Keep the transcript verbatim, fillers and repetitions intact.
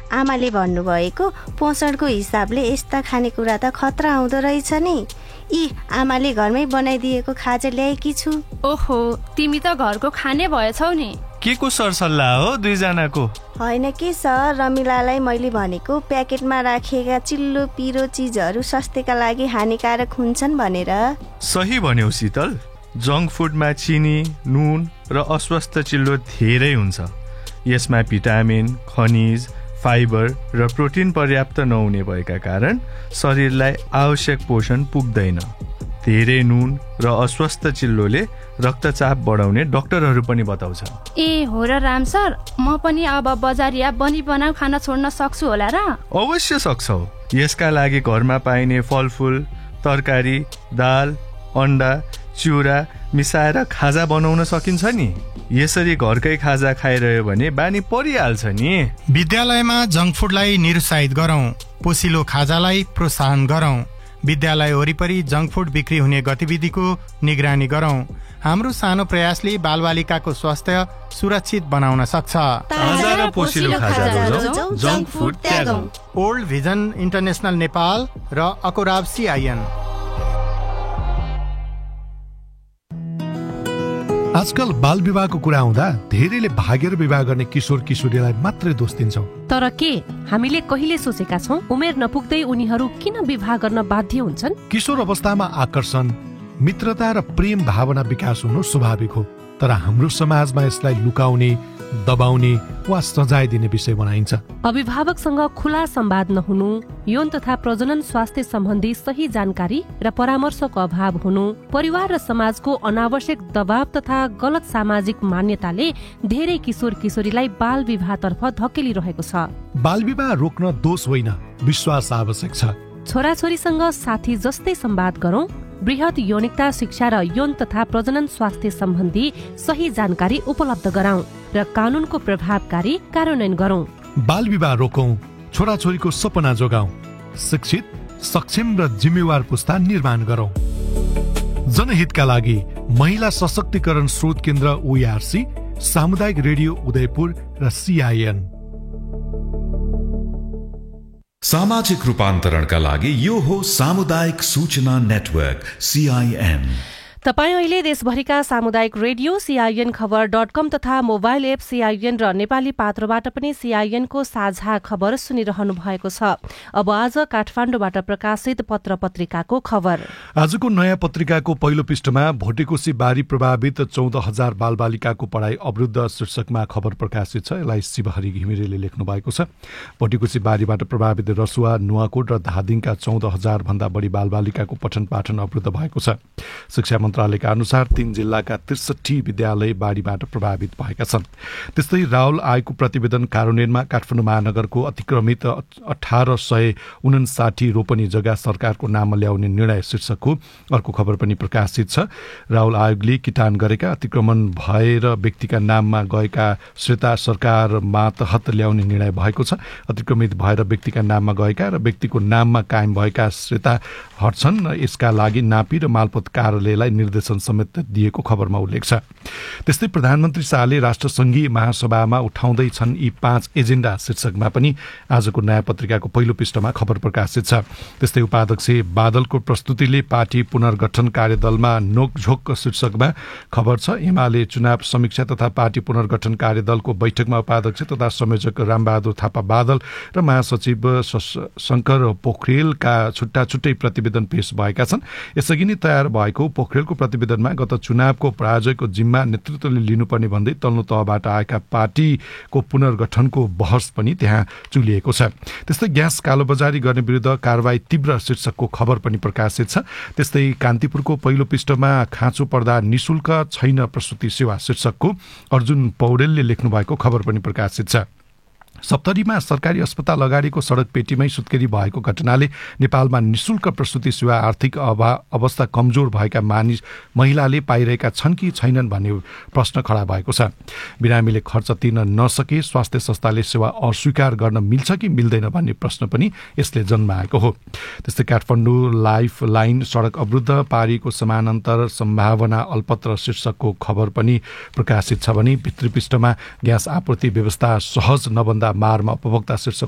आमाले भन्नुभएको पोषणको हिसाबले यस्ता खानेकुरा त खतरा आउँदो रहेछ नि। यी आमाले घरमै बनाइदिएको खाजा ल्याएकी छु। ओहो, तिमी त घरको खाने भएछौ नि। के को सरसल्लाह हो दुईजनाको? होइन के सर, रमिलालाई मैले भनेको प्याकेटमा राखिएका चिल्लो पिरो चिजहरू स्वास्थ्यका लागि हानिकारक हुन्छन् भनेर। सही भन्यौ शीतल। जङ्क फुडमा चिनी, नुन र अस्वस्थ चिल्लो धेरै हुन्छ। यसमा भिटामिन, खनिज, फाइबर र प्रोटिन पर्याप्त नहुने भएका कारण शरीरलाई आवश्यक पोषण पुग्दैन। धेरै नुन र अस्वस्थ चिल्लोले रक्तचाप बढाउने डाक्टरहरू पनि बताउँछ। ए हो र राम सर, म पनि अब बजारिया बनी बनाऊ खाना छोड्न सक्छु होला र? अवश्य सक्छौ। यसका लागि घरमा पाइने फलफुल, तरकारी, दाल, अन्डा, चिउरा मिसाएर खाजा बनाउन सकिन्छ नि। यसरी घरकै खाजा खाइरह्यो भने बानी परिहाल्छ नि। विद्यालयमा जङ्क फुडलाई निरुत्साहित गरौँ, पोसिलो खाजालाई प्रोत्साहन गरौँ। विद्यालय वरिपरि जङ्क फुड बिक्री हुने गतिविधिको निगरानी गरौँ। हाम्रो सानो प्रयासले बालबालिकाको स्वास्थ्य सुरक्षित बनाउन सक्छ। ताजा र पोसिलो खाजा बनाऊ, junk food त्यागौँ। Old vision international Nepal र अकोराब सिआइएन। आजकल बाल विवाहको कुरा आउँदा धेरैले भागेर विवाह गर्ने किशोर किशोरीलाई मात्रै दोष दिन्छौँ। तर के हामीले कहिले सोचेका छौँ उमेर नपुग्दै उनीहरू किन विवाह गर्न बाध्य हुन्छन्? किशोर अवस्थामा आकर्षण, मित्रता र प्रेम भावना विकास हुनु स्वाभाविक हो। तर हाम्रो समाजमा यसलाई लुकाउने, दबाउने वा सजाय दिने विषय बनाइन्छ। अभिभावकसँग खुला संवाद नहुनु, यौन तथा प्रजनन स्वास्थ्य सम्बन्धी सही जानकारी र परामर्शको अभाव हुनु, परिवार र समाजको अनावश्यक दबाव तथा गलत सामाजिक मान्यताले धेरै किशोर किशोरीलाई बाल विवाहतर्फ धकेलिरहेको छ। बाल विवाह रोक्न दोष होइन, विश्वास आवश्यक छ। छोराछोरीसँग साथी जस्तै संवाद गरौँ, बृहत यौनिकता शिक्षा र यौन तथा प्रजनन स्वास्थ्य सम्बन्धी सही जानकारी उपलब्ध गराउँ र कानूनको प्रभावकारी कार्यान्वयन गरौँ। बाल विवाह रोकौं, छोराछोरीको सपना जोगाउँ, शिक्षित, सक्षम र जिम्मेवार पुस्ता निर्माण गरौँ। जनहितका लागि महिला सशक्तिकरण स्रोत केन्द्र ओआरसी, सामुदायिक रेडियो उदयपुर र सिआइएन। सामाजिक रूपान्तरणका लागि यो हो सामुदायिक सूचना नेटवर्क सीआईएन। तपाईँ अहिले देशभरिका सामुदायिक रेडियो सीआईएन खबर डट कम तथा मोबाइल एप सीआईएन र नेपाली पात्रबाट पनि सीआईएनको साझा खबर सुनिरहनु भएको छ। अब आज काठमाडौँबाट प्रकाशित पत्र पत्रिकाको खबर। आजको नयाँ पत्रिकाको पहिलो पृष्ठमा भोटेकोशी बारी प्रभावित चौध हजार बालबालिकाको पढाइ अवरुद्ध शीर्षकमा खबर प्रकाशित छ। यसलाई शिवहरि घिमिरेले लेख्नु भएको छ। भोटेकोशी बारीबाट प्रभावित रसुवा, नुवाकोट र धादिङका चौध हजार भन्दा बढी बालबालिकाको पठन पाठन अवरुद्ध भएको छ। शिक्षा मन्त्रालयका अनुसार तीन जिल्लाका त्रिसठी विद्यालय बाढीबाट प्रभावित भएका छन्। त्यस्तै राहुल आयोगको प्रतिवेदन कार्यान्वयनमा काठमाडौँ महानगरको अतिक्रमित अठार सय उनासाठी रोपनी जग्गा सरकारको नाममा ल्याउने निर्णय शीर्षकको अर्को खबर पनि प्रकाशित छ। राहुल आयोगले किटान गरेका अतिक्रमण भएर व्यक्तिका नाममा गएका श्रेता सरकार मातहत ल्याउने निर्णय भएको छ। अतिक्रमित भएर व्यक्तिका नाममा गएका र व्यक्तिको नाममा कायम भएका श्रेता हट्छन्। यसका लागि नापी र मालपोत कार्यालयलाई निर्देशन समेत दिएको खबरमा उल्लेख छ। त्यस्तै प्रधानमन्त्री शाहले राष्ट्रसङ्घीय महासभामा उठाउँदैछन् यी पाँच एजेन्डा शीर्षकमा पनि आजको नयाँ पत्रिकाको पहिलो पृष्ठमा खबर प्रकाशित छ। त्यस्तै उपाध्यक्ष बादलको प्रस्तुतिले पार्टी पुनर्गठन कार्यदलमा नोकझोक शीर्षकमा खबर छ। एमाले चुनाव समीक्षा तथा पार्टी पुनर्गठन कार्यदलको बैठकमा उपाध्यक्ष तथा संयोजक रामबहादुर थापा बादल र महासचिव शङ्कर पोखरेलका छुट्टा छुट्टै प्रतिवेदन पेश भएका छन्। यसअघि नै तयार भएको पोखरेलको प्रतिवेदनमा गत चुनावको पराजयको जिम्मा नेतृत्वले लिनुपर्ने भन्दै तल्लो तहबाट आएका पार्टीको पुनर्गठनको बहस पनि त्यहाँ चुलिएको छ। त्यस्तै ग्यास कालोबजारी गर्ने विरुद्ध कारबाही तीव्र शीर्षकको खबर पनि प्रकाशित छ। त्यस्तै कान्तिपुरको पहिलो पृष्ठमा खाँचो पर्दा निशुल्क छैन प्रसुति सेवा शीर्षकको अर्जुन पौडेलले लेख्नु भएको खबर पनि प्रकाशित छ। सप्तरीमा सरकारी अस्पताल अगाडिको सडक पेटीमै सुत्केरी भएको घटनाले नेपालमा निशुल्क प्रसुति सेवा आर्थिक अवस्था कमजोर भएका मानिस महिलाले पाइरहेका छन् कि छैनन् भन्ने प्रश्न खडा भएको छ। बिरामीले खर्च तिर्न नसके स्वास्थ्य संस्थाले सेवा अस्वीकार गर्न मिल्छ कि मिल्दैन भन्ने प्रश्न पनि यसले जन्माएको हो। त्यस्तै काठमाडौँ लाइफ लाइन सडक अवरुद्ध पारिएको समानान्तर सम्भावना अल्पत्र शीर्षकको खबर पनि प्रकाशित छ भने भित्री पृष्ठमा ग्यास आपूर्ति व्यवस्था सहज नबन्दा मारमा उपभोक्ता शीर्षक